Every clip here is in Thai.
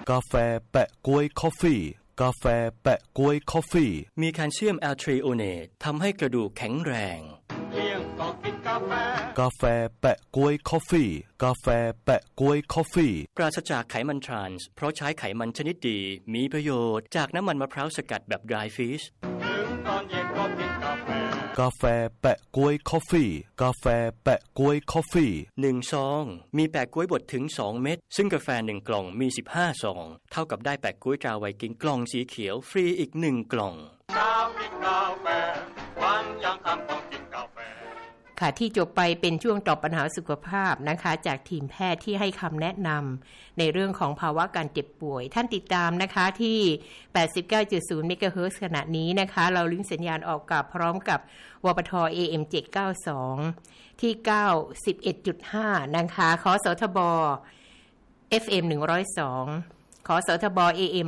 กาแฟแปะก๊วยคอฟฟี่กาแฟแปะก๊วยคอฟฟี่มีแคลเซียมแอลทรีโอเนตทำให้กระดูกแข็งแรงเลี้ยงก็กินกาแฟกาแฟแปะก๊วยคอฟฟี่กาแฟแปะก๊วยคอฟฟี่ปราศจากไขมันทรานส์เพราะใช้ไขมันชนิดดีมีประโยชน์จากน้ำมันมะพร้าวสกัดแบบ dry fish ถึงตอนเย็นก็กินกาแฟกาแฟแปะก๊วยคอฟฟี่กาแฟแปะก๊วยคอฟฟี่ 1ซองมีแปะก๊วยบดถึง2เม็ดซึ่งกาแฟ1กล่องมี15ซองเท่ากับได้แปะก๊วยตราไวกิ้งกล่องสีเขียวฟรีอีก1กล่องกินกาแฟวันยังคำต้องกินกาแฟค่ะที่จบไปเป็นช่วงตอบปัญหาสุขภาพนะคะจากทีมแพทย์ที่ให้คำแนะนำในเรื่องของภาวะการเจ็บป่วยท่านติดตามนะคะที่ 89.0 เมกะเฮิรตซ์ขณะนี้นะคะเราลิงก์สัญญาณออกกับพร้อมกับวปท AM 792 ที่ 91.5 นะคะขสทบ FM 102ขสทบ AM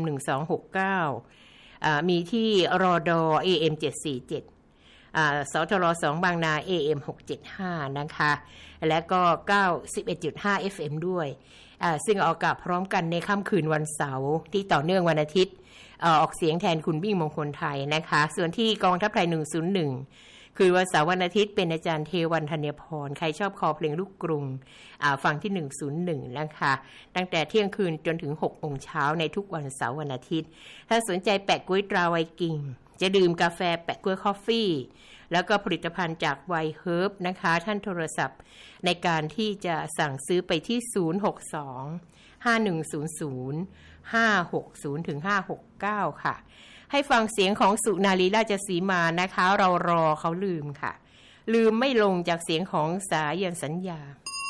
1269มีที่รด AM 747สทร2บางนา AM 675นะคะและก็ 91.5 FM ด้วยซึ่งออกอากาศพร้อมกันในค่ำคืนวันเสาร์ที่ต่อเนื่องวันอาทิตย์ออกเสียงแทนคุณบิ่งมงคลไทยนะคะส่วนที่กองทัพไทย101คือวันเสาร์วันอาทิตย์เป็นอาจารย์เทวันธัญพรใครชอบคอเพลงลูกกรุงฟังที่101นะคะตั้งแต่เที่ยงคืนจนถึง 6 โมงเช้าในทุกวันเสาร์วันอาทิตย์ถ้าสนใจแปะก๊วยตราไวกิ้งจะดื่มกาแฟแปะก๊วยคอฟฟี่แล้วก็ผลิตภัณฑ์จากไวเฮิร์บนะคะท่านโทรศัพท์ในการที่จะสั่งซื้อไปที่062 5100 560ถึง569ค่ะให้ฟังเสียงของสุนารีราชสีมานะคะเรารอเขาลืมค่ะลืมไม่ลงจากเสียงของสายัญสัญญา